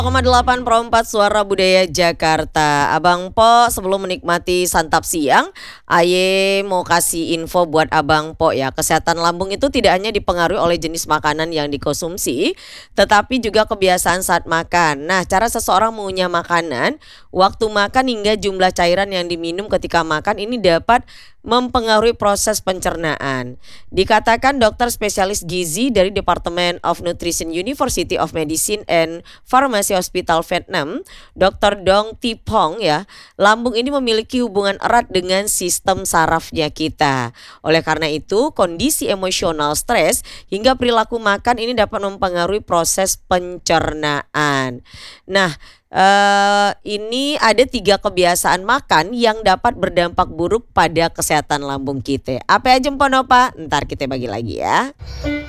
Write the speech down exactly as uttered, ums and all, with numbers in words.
koma delapan Pro empat Suara Budaya Jakarta. Abang Po, sebelum menikmati santap siang, Aye mau kasih info buat Abang Po ya. Kesehatan lambung itu tidak hanya dipengaruhi oleh jenis makanan yang dikonsumsi, tetapi juga kebiasaan saat makan. Nah, cara seseorang mengunyah makanan, waktu makan hingga jumlah cairan yang diminum ketika makan ini dapat mempengaruhi proses pencernaan. Dikatakan dokter spesialis gizi dari Department of Nutrition University of Medicine and Pharmacy Hospital Vietnam, dokter Dong Thi Pong ya, lambung ini memiliki hubungan erat dengan sistem sarafnya kita. Oleh karena itu, kondisi emosional, stres hingga perilaku makan ini dapat mempengaruhi proses pencernaan. Nah, Uh, ini ada tiga kebiasaan makan yang dapat berdampak buruk pada kesehatan lambung kita. Apa aja Mponopa? Ntar kita bagi lagi ya.